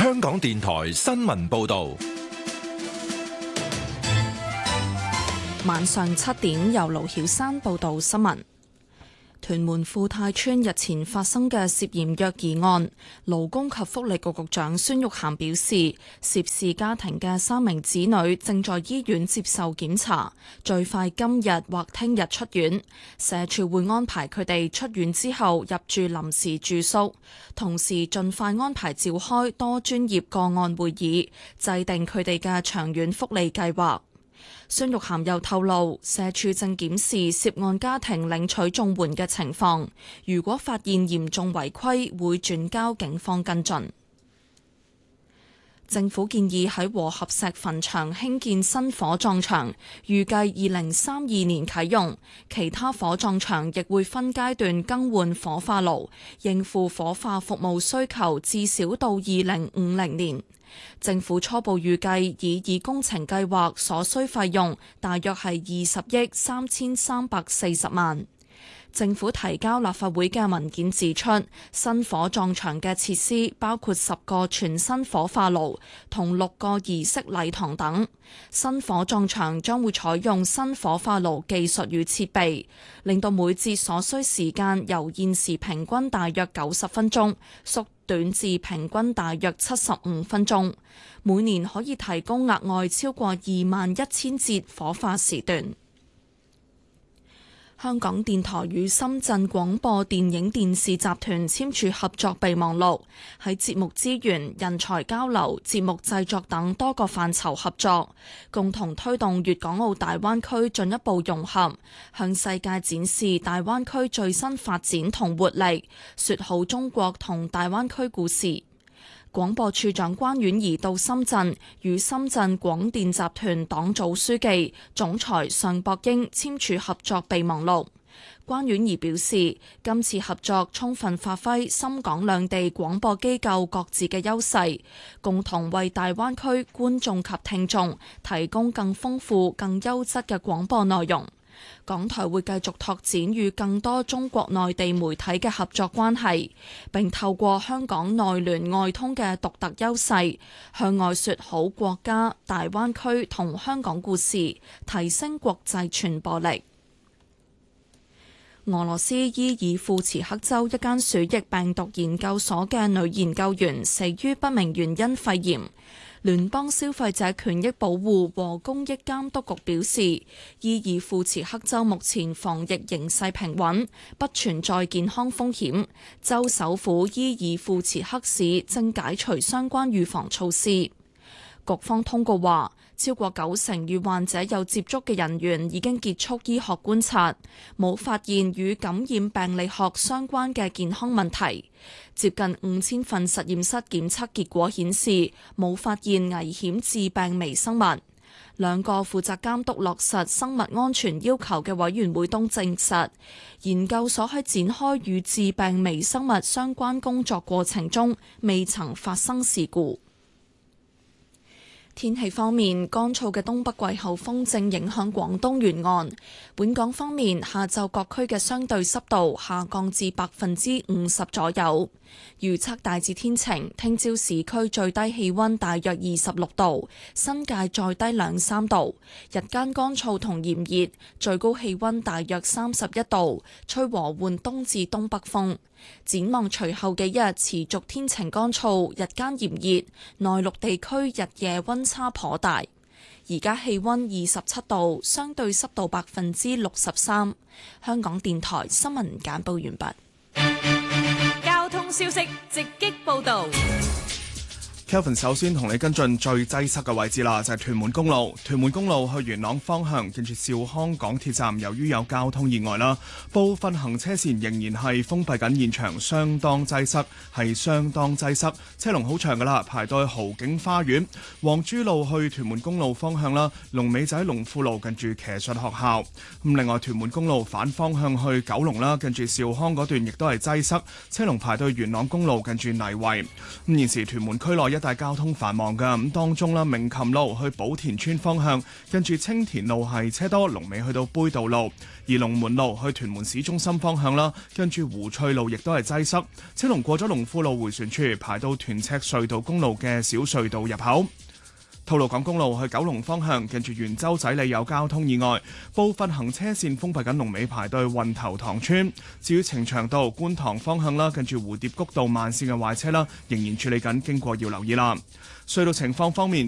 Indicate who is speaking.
Speaker 1: 香港電台新聞報道。
Speaker 2: 晚上7點，由盧曉珊報道新聞。屯門富泰邨日前發生嘅涉嫌虐兒案，勞工及福利局局長孫玉菡表示，涉事家庭嘅3名子女正在醫院接受檢查，最快今日或聽日出院。社署會安排佢哋出院之後入住臨時住宿，同時盡快安排召開多專業個案會議，制定佢哋嘅長遠福利計劃。孫玉菡又透露，社署正檢視涉案家庭領取綜援嘅情況，如果發現嚴重違規，會轉交警方跟進。政府建議喺和合石墳場興建新火葬場，預計2032年啟用。其他火葬場亦會分階段更換火化爐，應付火化服務需求，至少到2050年。政府初步預計以工程計劃所需費用大約係20億3340萬。政府提交立法會嘅文件指出，新火葬場嘅設施包括10個全新火化爐同6個儀式禮堂等。新火葬場將會採用新火化爐技術與設備，令到每節所需時間由現時平均大約90分鐘縮短至平均大約75分鐘，每年可以提供額外超過21000節火化時段。香港電台與深圳廣播電影電視集團簽署合作備忘錄，喺節目資源、人才交流、節目製作等多個範疇合作，共同推動粵港澳大灣區進一步融合，向世界展示大灣區最新發展同活力，說好中國同大灣區故事。廣播處長關婉儀到深圳與深圳廣電集團黨組書記、總裁尚博英簽署合作備忘錄。關婉儀表示，今次合作充分發揮深港兩地廣播機構各自嘅優勢，共同為大灣區觀眾及聽眾提供更豐富、更優質嘅廣播內容。港台會繼續拓展與更多中國內地媒體嘅合作關係，並透過香港內聯外通嘅獨特優勢，向外說好國家、大灣區同香港故事，提升國際傳播力。俄羅斯伊爾庫茨克州一間鼠疫病毒研究所嘅女研究員死於不明原因肺炎。聯邦消費者權益保護和公益監督局表示，伊爾庫茨克州目前防疫形勢平穩，不存在健康風險。州首府伊爾庫茨克市正解除相關預防措施。局方通告話，超過90%與患者有接觸嘅人員已經結束醫學觀察，冇發現與感染病理學相關嘅健康問題。接近5000份實驗室檢測結果顯示，冇發現危險致病微生物。兩個負責監督落實生物安全要求嘅委員會都證實，研究所喺展開與致病微生物相關工作過程中，未曾發生事故。天氣方面，乾燥嘅東北季候風正影響廣東沿岸。本港方面，下晝各區嘅相對濕度下降至50%左右。預測大致天晴，聽朝市區最低氣溫大約26度，新界再低2-3度。日間乾燥同炎熱，最高氣溫大約31度，吹和緩東至東北風。展望隨後幾日持續天晴乾燥，日間炎熱，內陸地區日夜溫差頗大。而家氣溫27度，相對濕度63%。香港電台新聞簡報完畢。
Speaker 3: 交通消息直擊報道。
Speaker 4: Kelvin 首先同你跟進最擠塞嘅位置啦，就係屯門公路。屯門公路去元朗方向，近住兆康港鐵站，由於有交通意外啦，部分行車線仍然係封閉緊，現場相當擠塞，車龍好長噶啦，排到去豪景花園。黃珠路去屯門公路方向啦，龍尾仔龍富路近住騎術學校。咁另外屯門公路反方向去九龍啦，近住兆康嗰段亦都係擠塞，車龍排到去元朗公路近住泥圍。咁現時屯門區內一帶交通繁忙㗎，咁當中啦，鳴琴路去寶田村方向，跟住青田路係車多，龍尾去到杯渡路；而龍門路去屯門市中心方向啦，跟住湖翠路亦都係擠塞，車龍過咗龍富路迴旋處，排到屯赤隧道公路嘅小隧道入口。吐露港公路去九龍方向，近住元洲仔里有交通意外，部分行車線封閉緊，龍尾排到運頭塘村。至於呈祥道觀塘方向啦，近住蝴蝶谷道慢線嘅壞車啦，仍然處理緊，經過要留意啦。隧道情況方面，